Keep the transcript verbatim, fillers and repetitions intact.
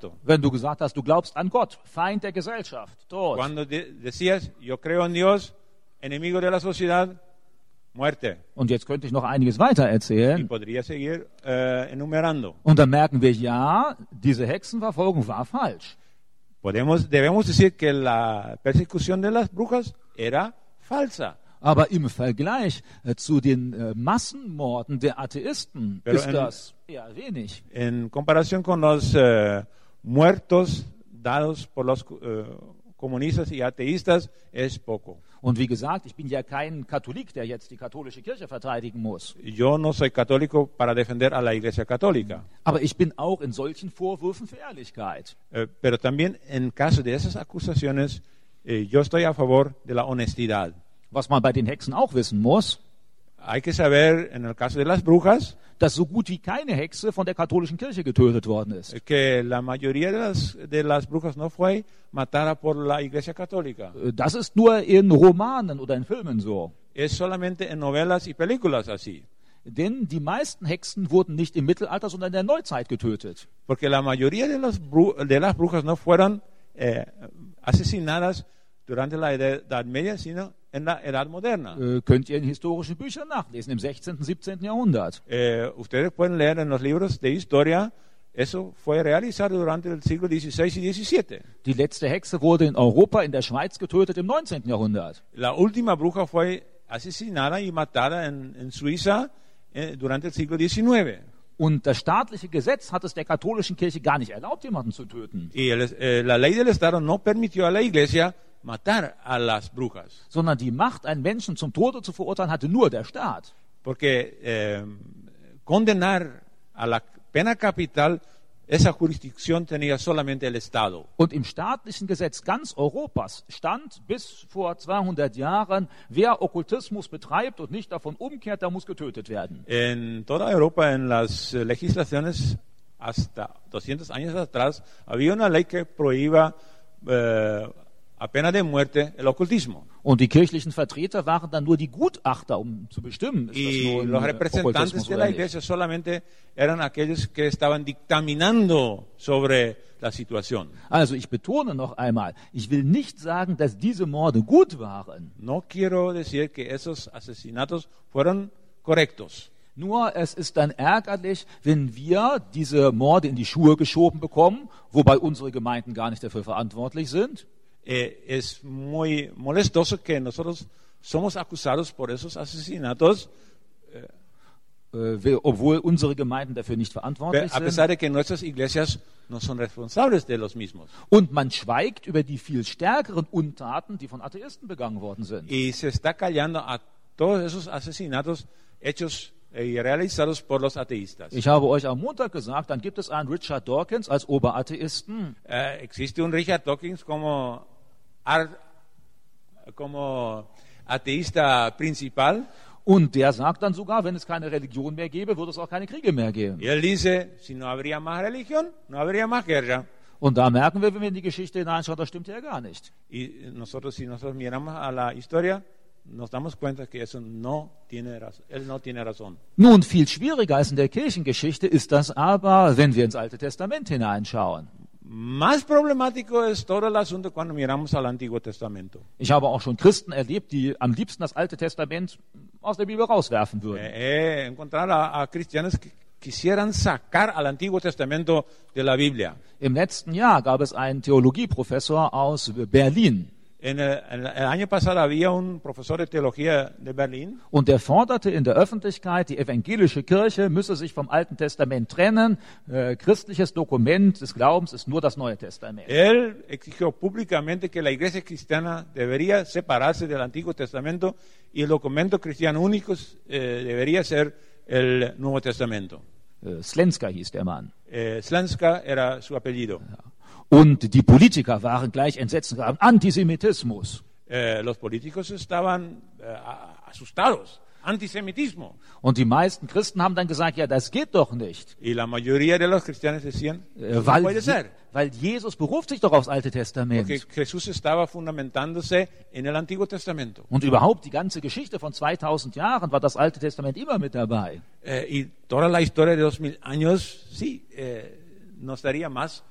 corrupto. Wenn du gesagt hast, du glaubst an Gott, Feind der Gesellschaft, Tod. Cuando de- decías, yo creo en Dios, enemigo de la sociedad, muerte. Und jetzt könnte ich noch einiges weiter Y erzählen. podría seguir eh, enumerando. Und dann merken wir, ja, diese Hexenverfolgung war falsch. Podemos, debemos decir que la persecución de las brujas era falsa. Aber im Vergleich äh, zu den äh, Massenmorden der Atheisten Pero ist en- das eher wenig. En comparación con los eh, muertos dados por los eh, comunistas y ateístas, es poco. Und wie gesagt, ich bin ja kein Katholik, der jetzt die katholische Kirche verteidigen muss. Yo no soy católico para defender a la Iglesia Católica, Aber ich bin auch in solchen Vorwürfen für Ehrlichkeit. eh, pero también en caso de esas acusaciones, eh, yo estoy a favor de la honestidad. Was man bei den Hexen auch wissen muss, Hay que saber, en el caso de las brujas, dass so gut wie keine Hexe von der katholischen Kirche getötet worden ist. que la mayoría de las, de las brujas no fue matada por la Iglesia Católica. Äh, Das ist nur in Romanen oder in Filmen so. Es solamente en novelas y películas así. Denn die meisten Hexen wurden nicht im Mittelalter, sondern in der Neuzeit getötet. Porque la mayoría de las, bru- de las brujas no fueron eh, asesinadas durante la Edad Media, sino en la Edad Moderna. Äh, könnt ihr in historischen Büchern nachlesen, im sechzehnten, siebzehnten Jahrhundert. Eh, ustedes pueden leer en los libros de historia, eso fue realizado durante el siglo dieciséis y diecisiete. Die letzte Hexe wurde in Europa, in der Schweiz getötet im neunzehnten Jahrhundert. La última bruja fue asesinada y matada en, en Suiza eh, durante el siglo diecinueve. Und das staatliche Gesetz hat es der katholischen Kirche gar nicht erlaubt, jemanden zu töten, Y el- eh, la ley del Estado no permitió a la Iglesia matar a las brujas. sondern die Macht, einen Menschen zum Tode zu verurteilen, hatte nur der Staat. Porque eh, condenar a la pena capital, esa jurisdicción tenía solamente el Estado. Und im staatlichen Gesetz ganz Europas stand bis vor zweihundert Jahren, wer Okkultismus betreibt und nicht davon umkehrt, der muss getötet werden. En toda Europa, en las eh, legislaciones hasta doscientos años atrás, había una ley que prohíba eh, a pena de muerte el ocultismo. Und die kirchlichen Vertreter waren dann nur die Gutachter, um zu bestimmen, ist das Y nun los äh, representantes Okkultismus de oder la nicht. iglesia solamente eran aquellos que estaban dictaminando sobre la situación. Also ich betone noch einmal, ich will nicht sagen, dass diese Morde gut waren. No quiero decir que esos asesinatos fueron correctos. Nur es ist dann ärgerlich, wenn wir diese Morde in die Schuhe geschoben bekommen, wobei unsere Gemeinden gar nicht dafür verantwortlich sind. Eh, es muy molestoso que nosotros somos acusados por esos asesinatos, Äh, wir- obwohl unsere Gemeinden dafür nicht pe- verantwortlich a sind. pesar de que nuestras iglesias no son responsables de los mismos. Und man schweigt über die viel stärkeren Untaten, die von Atheisten begangen worden sind. Y se está callando a todos esos asesinatos hechos y realizados por los ateístas. Ich habe euch am Montag gesagt, dann gibt es einen Richard Dawkins als Oberatheisten. Eh, existe un Richard Dawkins como, ar- como ateísta principal Und der sagt dann sogar, wenn es keine Religion mehr gäbe, würde es auch keine Kriege mehr geben. y él dice, si no habría más religión, no habría más guerra. Und da merken wir, wenn wir in die Geschichte hineinschauen, das stimmt ja gar nicht. Y nosotros, si nosotros miramos a la historia, nos damos cuenta que eso no tiene razón. Él no tiene razón. Nun, viel schwieriger als in der Kirchengeschichte ist das aber, wenn wir ins Alte Testament hineinschauen. Más problemático es todo el asunto cuando miramos al Antiguo Testamento. Ich habe auch schon Christen erlebt, die am liebsten das Alte Testament aus der Bibel rauswerfen würden. Eh, he encontrado a, a cristianos que quisieran sacar al Antiguo Testamento de la Biblia. Im letzten Jahr gab es einen Theologieprofessor aus Berlin. En el, en el año pasado había un profesor de teología de Berlín Und der forderte in der Öffentlichkeit, die evangelische Kirche müsse sich vom Alten Testament trennen. Äh, christliches Dokument des Glaubens ist nur das Neue Testament. Él exigió públicamente que la iglesia cristiana debería separarse del Antiguo Testamento y el documento cristiano único eh, debería ser el Nuevo Testamento. Äh, Slenska hieß der Mann. Eh, Slanska era su apellido. Und die Politiker waren gleich entsetzt und gaben Antisemitismus. Eh, los políticos estaban eh, asustados. Antisemitismo. Und die meisten Christen haben dann gesagt, ja, das geht doch nicht. Y la mayoría de los cristianos decían, Äh, "Eso no weil, puede ser. weil Jesus beruft sich doch aufs Alte Testament. Porque Jesús estaba fundamentándose en el Antiguo Testamento. Und überhaupt die ganze Geschichte von zweitausend Jahren war das Alte Testament immer mit dabei. Eh, y toda la historia de dos mil años, sí, eh, nos daría más